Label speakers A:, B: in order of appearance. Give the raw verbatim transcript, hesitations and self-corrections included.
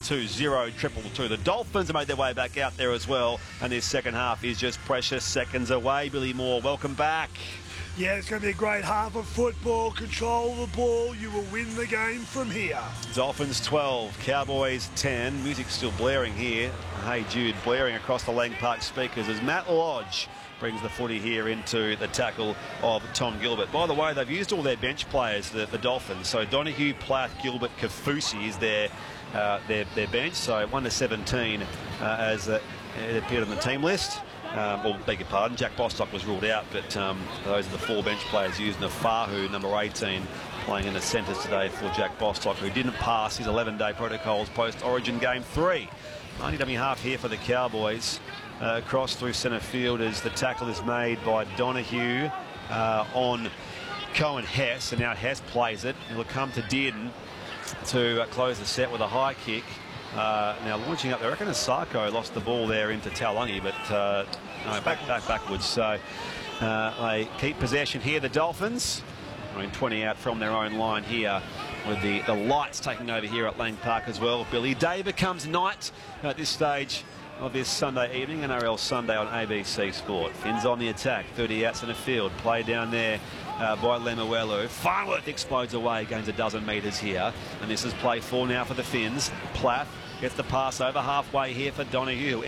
A: two zero, triple two. The Dolphins have made their way back out there as well, and this second half is just precious seconds away. Billy Moore, welcome back.
B: Yeah, it's going to be a great half of football. Control the ball. You will win the game from here.
A: Dolphins twelve, Cowboys ten. Music's still blaring here. Hey Jude blaring across the Lang Park speakers as Matt Lodge brings the footy here into the tackle of Tom Gilbert. By the way, they've used all their bench players, the, the Dolphins. So Donahue, Platt, Gilbert, Kafusi is their, uh, their, their bench. So one to seventeen uh, as uh, it appeared on the team list. Um, well, beg your pardon, Jack Bostock was ruled out, but um, those are the four bench players used. Nafahu, number eighteen, playing in the centres today for Jack Bostock, who didn't pass his eleven day protocols post-Origin Game three. ninety dummy half here for the Cowboys. Uh, cross through centre field as the tackle is made by Donahue uh, on Cohen Hess, and now Hess plays it. It'll come to Dearden to uh, close the set with a high kick. Uh, now launching up there, I reckon Asako lost the ball there into Taulagi, but uh, no, back, back backwards. So uh, they keep possession here, the Dolphins. I mean, twenty out from their own line here, with the, the lights taking over here at Lang Park as well. Billy Day becomes night at this stage of this Sunday evening, N R L Sunday on A B C Sport. Finns on the attack, thirty outs in the field, play down there uh, by Lemuelu. Farnworth explodes away, gains a dozen metres here, and this is play four now for the Finns. Platt gets the pass over halfway here for Donahue.